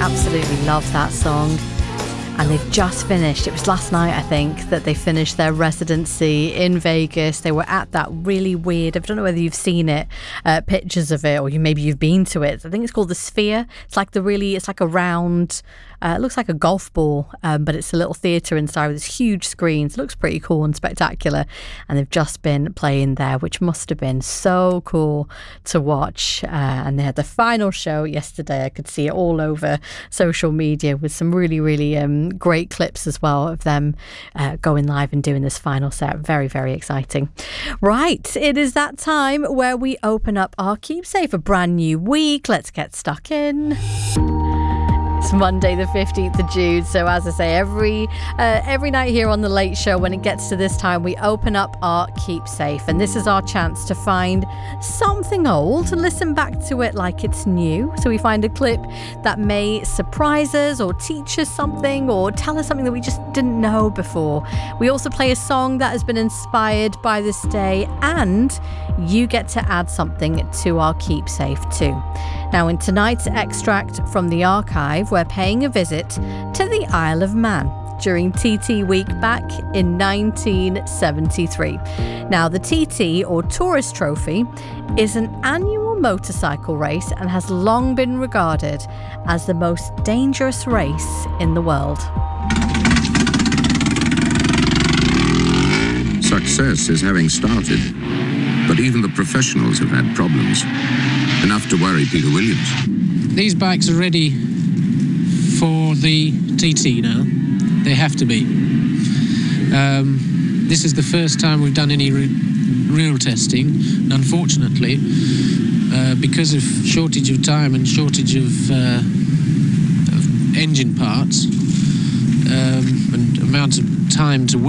absolutely love that song. And they've just finished, it was last night I think, that they finished their residency in Vegas. They were at that really weird, I don't know whether you've seen it, pictures of it, or maybe you've been to it. I think it's called the Sphere. It's like a round, it looks like a golf ball, but it's a little theatre inside with this huge screens. It looks pretty cool and spectacular. And they've just been playing there, which must have been so cool to watch. And they had the final show yesterday. I could see it all over social media with some really, really great clips as well of them going live and doing this final set. Very, very exciting. Right, it is that time where we open up our Keepsafe, a brand new week. Let's get stuck in. It's Monday the 15th of June, so as I say, every night here on The Late Show, when it gets to this time, we open up our Keepsafe, and this is our chance to find something old and listen back to it like it's new. So we find a clip that may surprise us or teach us something or tell us something that we just didn't know before. We also play a song that has been inspired by this day, and you get to add something to our Keepsafe too. Now, in tonight's extract from the archive, we're paying a visit to the Isle of Man during TT Week back in 1973. Now, the TT, or Tourist Trophy, is an annual motorcycle race and has long been regarded as the most dangerous race in the world. Success is having started, but even the professionals have had problems. Enough to worry Peter Williams. These bikes are ready for the TT now. They have to be. This is the first time we've done any real testing. And unfortunately, because of shortage of time and shortage of engine parts and amount of time to work,